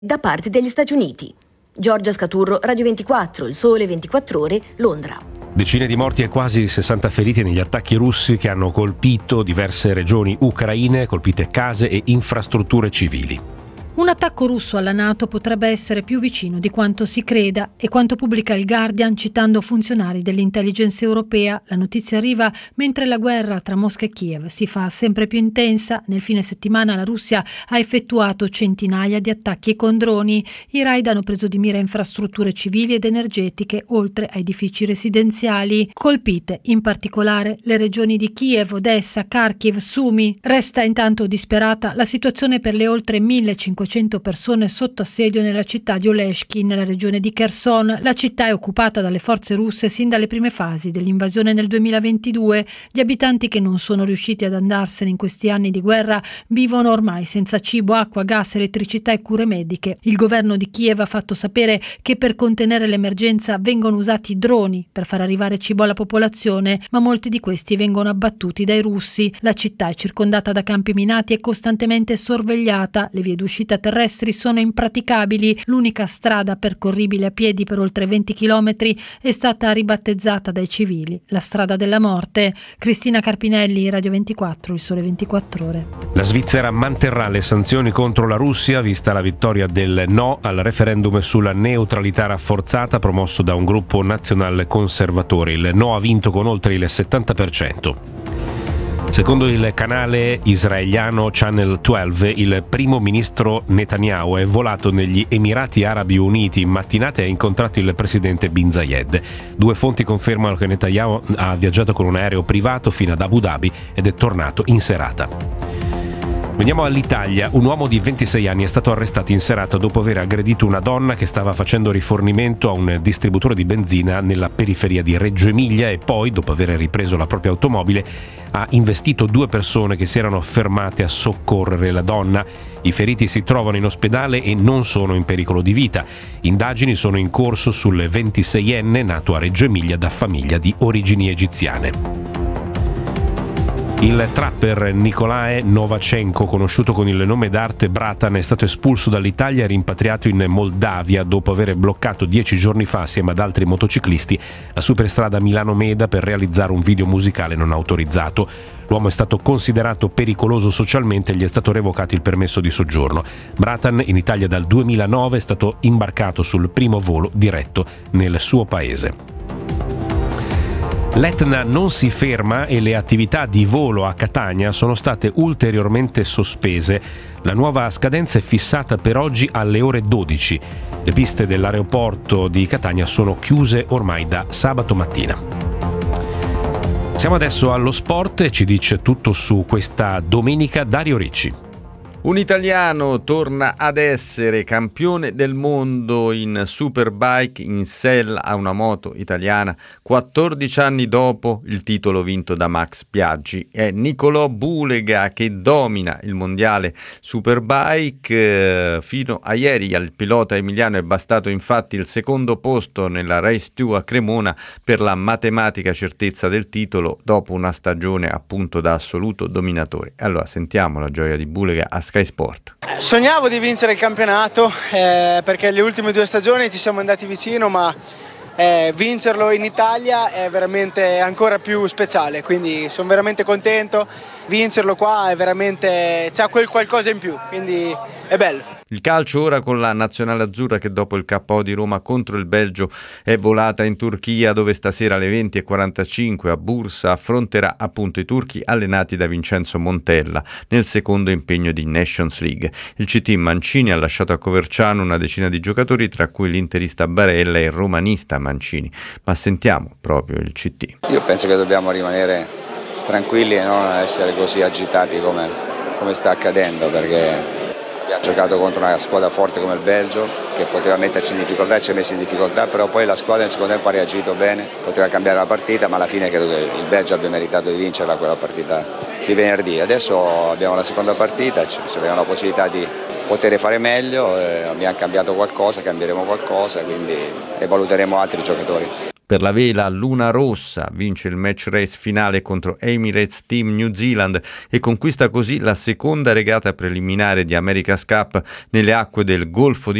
da parte degli Stati Uniti. Giorgia Scaturro, Radio 24, Il Sole 24 Ore, Londra. Decine di morti e quasi 60 feriti negli attacchi russi che hanno colpito diverse regioni ucraine, colpite case e infrastrutture civili. Un attacco russo alla NATO potrebbe essere più vicino di quanto si creda e quanto pubblica il Guardian citando funzionari dell'intelligence europea. La notizia arriva mentre la guerra tra Mosca e Kiev si fa sempre più intensa. Nel fine settimana la Russia ha effettuato centinaia di attacchi con droni. I raid hanno preso di mira infrastrutture civili ed energetiche, oltre a edifici residenziali. Colpite in particolare le regioni di Kiev, Odessa, Kharkiv, Sumi. Resta intanto disperata la situazione per le oltre 1500 persone sotto assedio nella città di Oleshky, nella regione di Kherson. La città è occupata dalle forze russe sin dalle prime fasi dell'invasione nel 2022. Gli abitanti che non sono riusciti ad andarsene in questi anni di guerra vivono ormai senza cibo, acqua, gas, elettricità e cure mediche. Il governo di Kiev ha fatto sapere che per contenere l'emergenza vengono usati droni per far arrivare cibo alla popolazione, ma molti di questi vengono abbattuti dai russi. La città è circondata da campi minati e costantemente sorvegliata. Le vie d'uscita terrestri sono impraticabili. L'unica strada percorribile a piedi per oltre 20 chilometri è stata ribattezzata dai civili la strada della morte. Cristina Carpinelli, Radio 24, Il Sole 24 Ore. La Svizzera manterrà le sanzioni contro la Russia vista la vittoria del no al referendum sulla neutralità rafforzata promosso da un gruppo nazionale conservatore. Il no ha vinto con oltre il 70%. Secondo il canale israeliano Channel 12, il primo ministro Netanyahu è volato negli Emirati Arabi Uniti in mattinata e ha incontrato il presidente Bin Zayed. Due fonti confermano che Netanyahu ha viaggiato con un aereo privato fino ad Abu Dhabi ed è tornato in serata. Veniamo all'Italia. Un uomo di 26 anni è stato arrestato in serata dopo aver aggredito una donna che stava facendo rifornimento a un distributore di benzina nella periferia di Reggio Emilia e poi, dopo aver ripreso la propria automobile, ha investito due persone che si erano fermate a soccorrere la donna. I feriti si trovano in ospedale e non sono in pericolo di vita. Indagini sono in corso sul 26enne nato a Reggio Emilia da famiglia di origini egiziane. Il trapper Nicolae Novachenko, conosciuto con il nome d'arte Bratan, è stato espulso dall'Italia e rimpatriato in Moldavia dopo aver bloccato 10 giorni fa, assieme ad altri motociclisti, la superstrada Milano-Meda per realizzare un video musicale non autorizzato. L'uomo è stato considerato pericoloso socialmente e gli è stato revocato il permesso di soggiorno. Bratan, in Italia dal 2009, è stato imbarcato sul primo volo diretto nel suo paese. L'Etna non si ferma e le attività di volo a Catania sono state ulteriormente sospese. La nuova scadenza è fissata per oggi alle ore 12. Le piste dell'aeroporto di Catania sono chiuse ormai da sabato mattina. Siamo adesso allo sport e ci dice tutto su questa domenica Dario Ricci. Un italiano torna ad essere campione del mondo in Superbike in sella a una moto italiana 14 anni dopo il titolo vinto da Max Biaggi. È Nicolò Bulega che domina il mondiale Superbike. Fino a ieri al pilota emiliano è bastato infatti il secondo posto nella Race 2 a Cremona per la matematica certezza del titolo dopo una stagione appunto da assoluto dominatore. Allora sentiamo la gioia di Bulega a Sky Sport. Sognavo di vincere il campionato perché le ultime due stagioni ci siamo andati vicino, ma vincerlo in Italia è veramente ancora più speciale, quindi sono veramente contento. Vincerlo qua è veramente, c'ha quel qualcosa in più, quindi è bello. Il calcio ora con la nazionale azzurra che dopo il KO di Roma contro il Belgio è volata in Turchia, dove stasera alle 20:45 a Bursa affronterà appunto i turchi allenati da Vincenzo Montella nel secondo impegno di Nations League. Il CT Mancini ha lasciato a Coverciano una decina di giocatori, tra cui l'interista Barella e il romanista Mancini. Ma sentiamo proprio il CT. Io penso che dobbiamo rimanere tranquilli e non essere così agitati come sta accadendo, perché abbiamo giocato contro una squadra forte come il Belgio che poteva metterci in difficoltà e ci ha messo in difficoltà, però poi la squadra nel secondo tempo ha reagito bene, poteva cambiare la partita, ma alla fine credo che il Belgio abbia meritato di vincerla quella partita di venerdì. Adesso abbiamo la seconda partita, abbiamo la possibilità di poter fare meglio, abbiamo cambiato qualcosa, cambieremo qualcosa, quindi e valuteremo altri giocatori. Per la vela Luna Rossa vince il match race finale contro Emirates Team New Zealand e conquista così la seconda regata preliminare di America's Cup nelle acque del Golfo di